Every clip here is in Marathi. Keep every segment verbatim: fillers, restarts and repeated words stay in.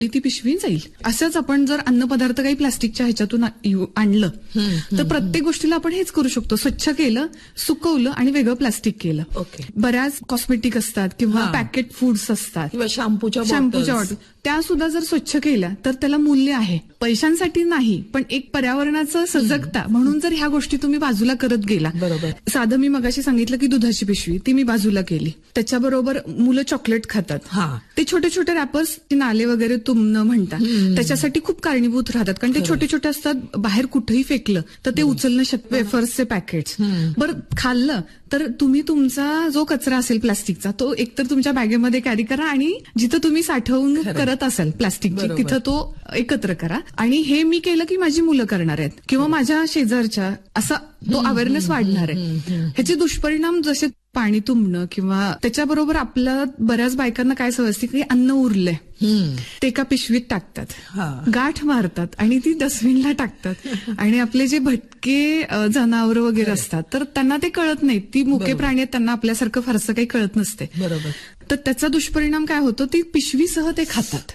ती पिशवी जाईल. असंच आपण जर अन्नपदार्थ काही प्लास्टिकच्या ह्याच्यातून आणलं तर प्रत्येक गोष्टीला आपण हेच करू शकतो. स्वच्छ केलं, सुकवलं आणि वेगळं प्लास्टिक केलं. ओके. बऱ्याच कॉस्मेटिक असतात किंवा पॅकेट फूड्स असतात किंवा शॅम्पूच्या शॅम्पूच्या बॉटल, त्या सुद्धा जर स्वच्छ केल्या तर त्याला मूल्य आहे. पैशांसाठी नाही, पण एक पर्यावरणाचं सजगता म्हणून जर ह्या गोष्टी तुम्ही बाजूला करत गेला. बरोबर. साधं मी मगाशी सांगितलं की दुधाची पिशवी ती मी बाजूला केली. त्याच्याबरोबर मुलं चॉकलेट खातात. ते छोटे छोटे रॅपर्स, नाले वगैरे तुमनं म्हणतात, त्याच्यासाठी खूप कारणीभूत राहतात. कारण ते छोटे छोटे असतात, बाहेर कुठेही फेकलं तर ते उचलणं शक्य. वेफर्सचे पॅकेट्स बरं खाल्लं तर तुम्ही तुमचा जो कचरा असेल प्लास्टिकचा तो एकतर तुमच्या बॅगेमध्ये कॅरी करा आणि जिथं तुम्ही साठवून करत असाल प्लास्टिकची तिथं तो एकत्र करा. आणि हे मी केलं की माझी मुलं करणार आहेत किंवा माझ्या शेजारच्या, असा तो अवेअरनेस वाढणार आहे. ह्याचे दुष्परिणाम जसे पाणी तुंबणं किंवा त्याच्याबरोबर आपल्या बऱ्याच बायकांना काय सवय असते की अन्न उरलंय ते एका पिशवीत टाकतात, गाठ मारतात आणि ती डस्टबिनला टाकतात. आणि आपले जे भटके जनावर वगैरे असतात तर त्यांना ते कळत नाही. ती मुके प्राणी आहेत, त्यांना आपल्यासारखं फारसं काही कळत नसते. बरोबर. तर त्याचा दुष्परिणाम काय होतो, ती पिशवीसह ते खातात.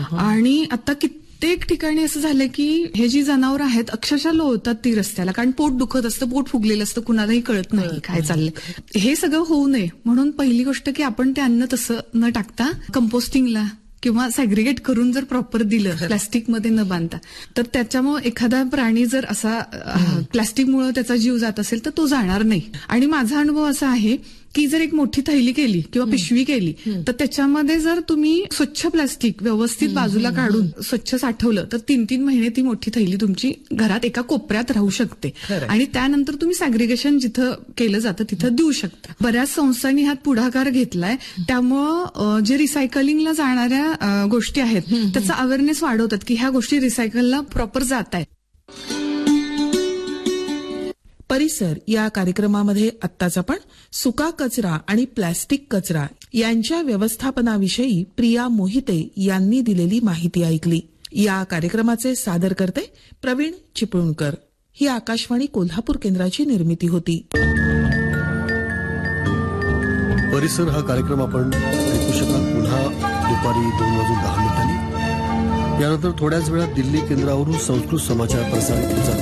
आणि आता कित्येक ठिकाणी असं झालंय की हे जी जनावर आहेत अक्षरशः लोळतात ती रस्त्याला, कारण पोट दुखत असतं, पोट फुगलेलं असतं, कुणालाही कळत नाही काय चाललंय. हे सगळं होऊ नये म्हणून पहिली गोष्ट की आपण ते अन्न तसं न टाकता कंपोस्टिंगला किंवा सॅग्रिगेट करून जर प्रॉपर दिलं, प्लास्टिकमध्ये न बांधता, तर त्याच्यामुळे एखादा प्राणी जर असा प्लास्टिकमुळे त्याचा जीव जात असेल तर तो जाणार नाही. आणि माझा अनुभव असा आहे की जर एक मोठी थैली केली किंवा पिशवी केली तर त्याच्यामध्ये जर तुम्ही स्वच्छ प्लास्टिक व्यवस्थित बाजूला काढून स्वच्छ साठवलं तर तीन तीन महिने ती मोठी थैली तुमची घरात एका कोपऱ्यात राहू शकते. आणि त्यानंतर तुम्ही सॅग्रिगेशन जिथं केलं जातं तिथं देऊ शकता. बऱ्याच संस्थांनी ह्यात पुढाकार घेतलाय, त्यामुळं जे रिसायकलिंगला जाणाऱ्या गोष्टी आहेत त्याचा अवेअरनेस वाढवतात की ह्या गोष्टी रिसायकलला प्रॉपर जात आहेत. परिसर या कार्यक्रमामध्ये आत्ताच आपण सुका कचरा आणि प्लॅस्टिक कचरा यांच्या व्यवस्थापनाविषयी प्रिया मोहिते यांनी दिलेली माहिती ऐकली. या कार्यक्रमाचे सादर करते प्रवीण चिपळूणकर. ही आकाशवाणी कोल्हापूर केंद्राची निर्मिती होती. परिसर हा कार्यक्रम आपण ऐकू शकाल पुन्हा दुपारी दोन वाजून दहा मिनिटांनी. यानंतर थोड्याच वेळात दिल्ली केंद्रावरून संस्कृत समाचार प्रसारित होतात.